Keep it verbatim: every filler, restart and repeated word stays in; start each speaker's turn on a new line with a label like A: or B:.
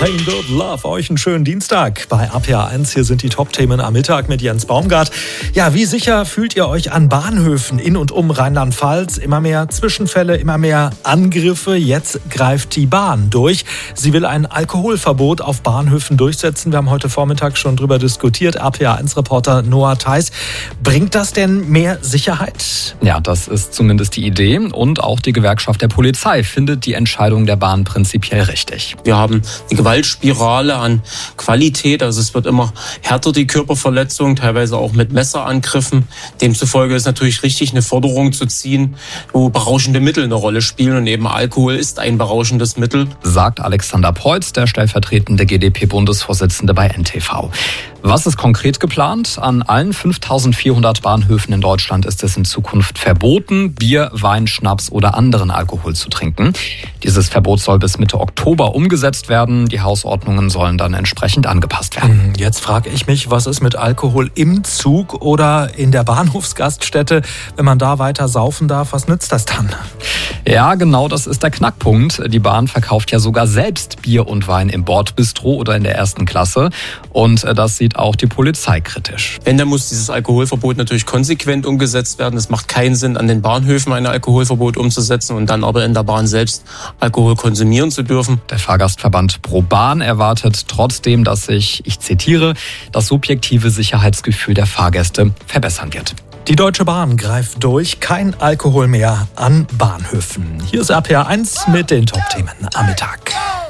A: Chain Good Love. Euch einen schönen Dienstag bei A P A eins. Hier sind die Top-Themen am Mittag mit Jens Baumgart. Ja, wie sicher fühlt ihr euch an Bahnhöfen in und um Rheinland-Pfalz? Immer mehr Zwischenfälle, immer mehr Angriffe. Jetzt greift die Bahn durch. Sie will ein Alkoholverbot auf Bahnhöfen durchsetzen. Wir haben heute Vormittag schon drüber diskutiert. A P A eins-Reporter Noah Theis. Bringt das denn mehr Sicherheit?
B: Ja, das ist zumindest die Idee. Und auch die Gewerkschaft der Polizei findet die Entscheidung der Bahn prinzipiell richtig.
C: Wir haben eine Gewaltspirale an Qualität, also es wird immer härter, die Körperverletzung, teilweise auch mit Messerangriffen. Demzufolge ist natürlich richtig, eine Forderung zu ziehen, wo berauschende Mittel eine Rolle spielen, und eben Alkohol ist ein berauschendes Mittel.
B: Sagt Alexander Preutz, der stellvertretende G D P-Bundesvorsitzende bei N T V. Was ist konkret geplant? An allen fünftausendvierhundert Bahnhöfen in Deutschland ist es in Zukunft verboten, Bier, Wein, Schnaps oder anderen Alkohol zu trinken. Dieses Verbot soll bis Mitte Oktober umgesetzt werden. Die Hausordnungen sollen dann entsprechend angepasst werden.
A: Jetzt frage ich mich, was ist mit Alkohol im Zug oder in der Bahnhofsgaststätte? Wenn man da weiter saufen darf, was nützt das dann?
B: Ja, genau, das ist der Knackpunkt. Die Bahn verkauft ja sogar selbst Bier und Wein im Bordbistro oder in der ersten Klasse. Und das sieht auch die Polizei kritisch.
C: Wenn, dann muss dieses Alkoholverbot natürlich konsequent umgesetzt werden. Es macht keinen Sinn, an den Bahnhöfen ein Alkoholverbot umzusetzen und dann aber in der Bahn selbst Alkohol konsumieren zu dürfen.
B: Der Fahrgastverband Pro Bahn erwartet trotzdem, dass sich, ich zitiere, das subjektive Sicherheitsgefühl der Fahrgäste verbessern wird.
A: Die Deutsche Bahn greift durch. Kein Alkohol mehr an Bahnhöfen. Hier ist A P A eins mit den Top-Themen am Mittag.